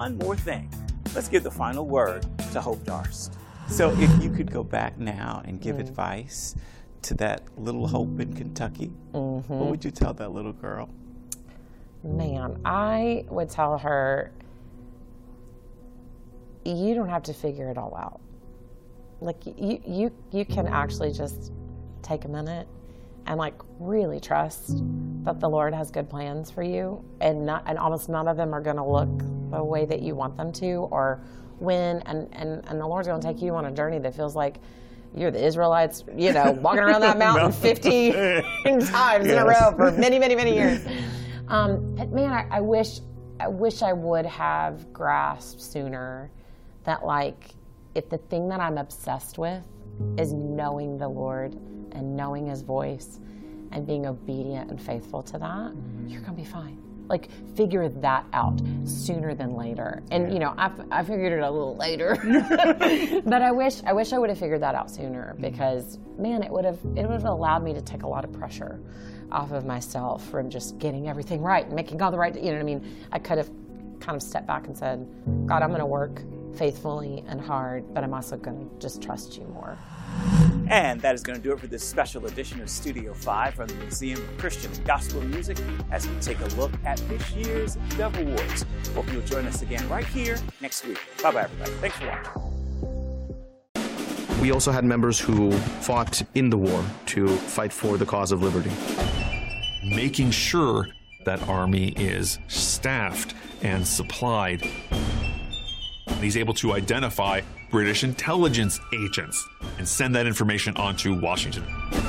One more thing. Let's give the final word to Hope Darst. So if you could go back now and give advice to that little Hope in Kentucky, what would you tell that little girl? Man, I would tell her, you don't have to figure it all out. Like, you can actually just take a minute and like really trust that the Lord has good plans for you, and almost none of them are going to look the way that you want them to or win, and the Lord's going to take you on a journey that feels like you're the Israelites, walking around that mountain 50 times in a row for many, many, many years. But man, I wish I would have grasped sooner that, like, if the thing that I'm obsessed with is knowing the Lord and knowing His voice and being obedient and faithful to that, you're going to be fine. Like, figure that out sooner than later. And, I figured it a little later. But I wish I would have figured that out sooner, because, man, it would have allowed me to take a lot of pressure off of myself from just getting everything right and making all the right, I could have kind of stepped back and said, God, I'm going to work faithfully and hard, but I'm also going to just trust you more. And that is going to do it for this special edition of Studio 5 from the Museum of Christian and Gospel Music as we take a look at this year's Dove Awards. Hope you'll join us again right here next week. Bye-bye, everybody. Thanks for watching. We also had members who fought in the war to fight for the cause of liberty. Making sure that Army is staffed and supplied. He's able to identify British intelligence agents and send that information on to Washington.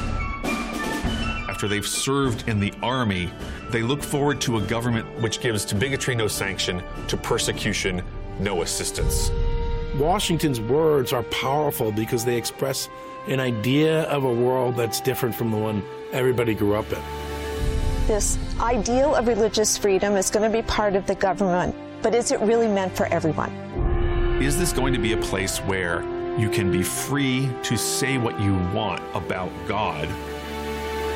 After they've served in the Army, they look forward to a government which gives to bigotry no sanction, to persecution no assistance. Washington's words are powerful because they express an idea of a world that's different from the one everybody grew up in. This ideal of religious freedom is going to be part of the government, but is it really meant for everyone? Is this going to be a place where you can be free to say what you want about God